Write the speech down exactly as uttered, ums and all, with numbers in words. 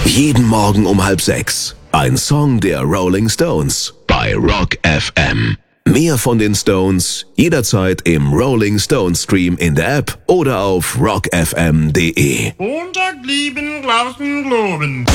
Jeden Morgen um halb sechs. Ein Song der Rolling Stones bei Rock F M. Mehr von den Stones jederzeit im Rolling Stones Stream in der App oder auf rock f m punkt d e. Montag lieben, draußen globen.